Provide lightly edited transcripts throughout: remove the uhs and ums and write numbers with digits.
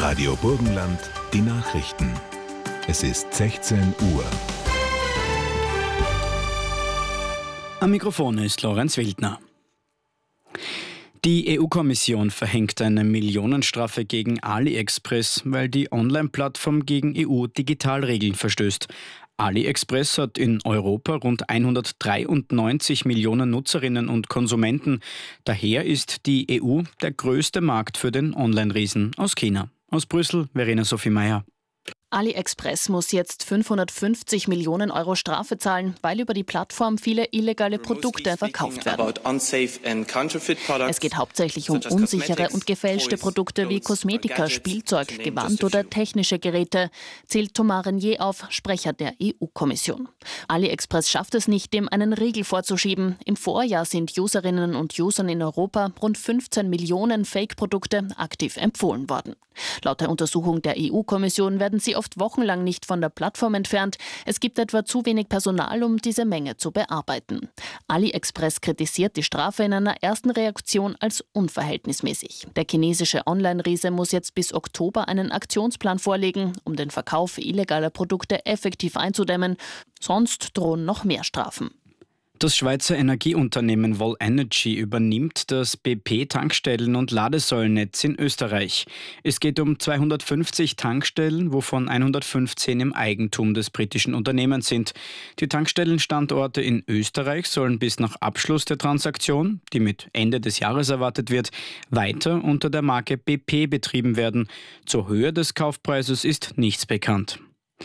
Radio Burgenland, die Nachrichten. Es ist 16 Uhr. Am Mikrofon ist Lorenz Wildner. Die EU-Kommission verhängt eine Millionenstrafe gegen AliExpress, weil die Online-Plattform gegen EU-Digitalregeln verstößt. AliExpress hat in Europa rund 193 Millionen Nutzerinnen und Konsumenten. Daher ist die EU der größte Markt für den Online-Riesen aus China. Aus Brüssel, Verena Sophie Meyer. AliExpress muss jetzt 550 Millionen Euro Strafe zahlen, weil über die Plattform viele illegale Produkte verkauft werden. Es geht hauptsächlich um unsichere und gefälschte Produkte wie Kosmetika, Spielzeug, Gewand oder technische Geräte, zählt Thomas Renier auf, Sprecher der EU-Kommission. AliExpress schafft es nicht, dem einen Riegel vorzuschieben. Im Vorjahr sind Userinnen und Usern in Europa rund 15 Millionen Fake-Produkte aktiv empfohlen worden. Laut der Untersuchung der EU-Kommission werden sie oft wochenlang nicht von der Plattform entfernt. Es gibt etwa zu wenig Personal, um diese Menge zu bearbeiten. AliExpress kritisiert die Strafe in einer ersten Reaktion als unverhältnismäßig. Der chinesische Online-Riese muss jetzt bis Oktober einen Aktionsplan vorlegen, um den Verkauf illegaler Produkte effektiv einzudämmen. Sonst drohen noch mehr Strafen. Das Schweizer Energieunternehmen Vol-Energy übernimmt das BP-Tankstellen- und Ladesäulennetz in Österreich. Es geht um 250 Tankstellen, wovon 115 im Eigentum des britischen Unternehmens sind. Die Tankstellenstandorte in Österreich sollen bis nach Abschluss der Transaktion, die mit Ende des Jahres erwartet wird, weiter unter der Marke BP betrieben werden. Zur Höhe des Kaufpreises ist nichts bekannt.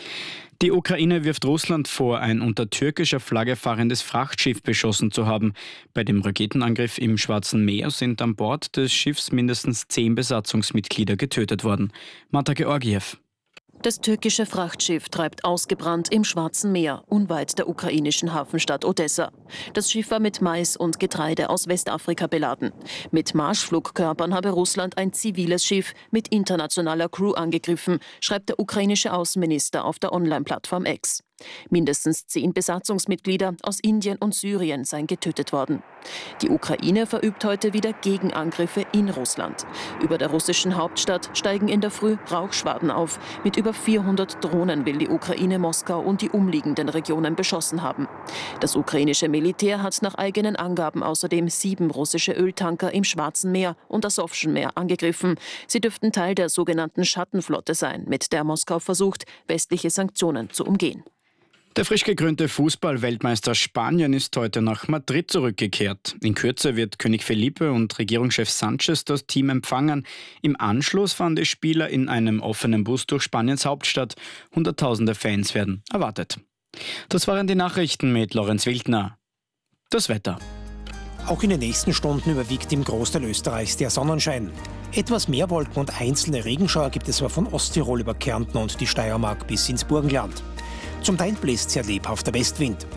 Die Ukraine wirft Russland vor, ein unter türkischer Flagge fahrendes Frachtschiff beschossen zu haben. Bei dem Raketenangriff im Schwarzen Meer sind an Bord des Schiffs mindestens 10 Besatzungsmitglieder getötet worden. Marta Georgiev. Das türkische Frachtschiff treibt ausgebrannt im Schwarzen Meer, unweit der ukrainischen Hafenstadt Odessa. Das Schiff war mit Mais und Getreide aus Westafrika beladen. Mit Marschflugkörpern habe Russland ein ziviles Schiff mit internationaler Crew angegriffen, schreibt der ukrainische Außenminister auf der Online-Plattform X. Mindestens 10 Besatzungsmitglieder aus Indien und Syrien seien getötet worden. Die Ukraine verübt heute wieder Gegenangriffe in Russland. Über der russischen Hauptstadt steigen in der Früh Rauchschwaden auf. Mit über 400 Drohnen will die Ukraine Moskau und die umliegenden Regionen beschossen haben. Das ukrainische Militär hat nach eigenen Angaben außerdem 7 russische Öltanker im Schwarzen Meer und Asowschen Meer angegriffen. Sie dürften Teil der sogenannten Schattenflotte sein, mit der Moskau versucht, westliche Sanktionen zu umgehen. Der frisch gekrönte Fußball-Weltmeister Spanien ist heute nach Madrid zurückgekehrt. In Kürze wird König Felipe und Regierungschef Sanchez das Team empfangen. Im Anschluss fahren die Spieler in einem offenen Bus durch Spaniens Hauptstadt. Hunderttausende Fans werden erwartet. Das waren die Nachrichten mit Lorenz Wildner. Das Wetter. Auch in den nächsten Stunden überwiegt im Großteil Österreichs der Sonnenschein. Etwas mehr Wolken und einzelne Regenschauer gibt es aber von Osttirol über Kärnten und die Steiermark bis ins Burgenland. Zum Teil bläst sehr lebhafter Westwind.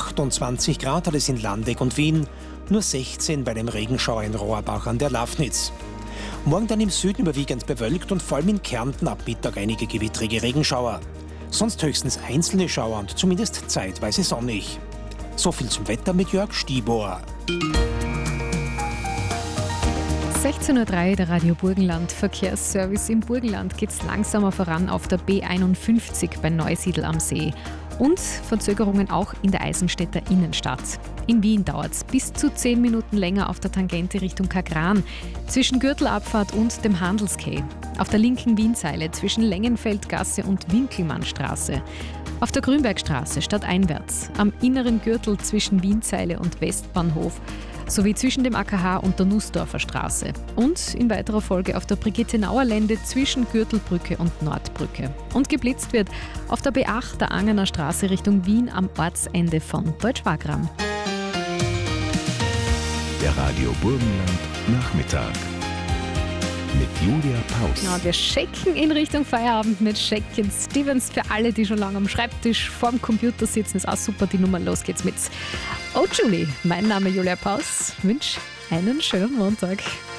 28 Grad hat es in Landeck und Wien, nur 16 bei dem Regenschauer in Rohrbach an der Lafnitz. Morgen dann im Süden überwiegend bewölkt und vor allem in Kärnten ab Mittag einige gewittrige Regenschauer. Sonst höchstens einzelne Schauer und zumindest zeitweise sonnig. So viel zum Wetter mit Jörg Stibor. 16.03 Uhr, der Radio Burgenland Verkehrsservice. Im Burgenland geht es langsamer voran auf der B51 bei Neusiedl am See. Und Verzögerungen auch in der Eisenstädter Innenstadt. In Wien dauert es bis zu 10 Minuten länger auf der Tangente Richtung Kagran, zwischen Gürtelabfahrt und dem Handelsquai. Auf der linken Wienseile zwischen Längenfeldgasse und Winkelmannstraße. Auf der Grünbergstraße stadteinwärts, am inneren Gürtel zwischen Wienseile und Westbahnhof, sowie zwischen dem AKH und der Nussdorfer Straße und in weiterer Folge auf der Brigittenauer Lände zwischen Gürtelbrücke und Nordbrücke. Und geblitzt wird auf der B8 der Angener Straße Richtung Wien am Ortsende von Deutsch-Wagram. Der Radio Burgenland Nachmittag mit Julia Paus. Ja, wir checken in Richtung Feierabend mit Shakin' Stevens. Für alle, die schon lange am Schreibtisch vorm Computer sitzen, ist auch super die Nummer. Los geht's mit Oh Julie. Mein Name Julia Paus. Wünsche einen schönen Montag.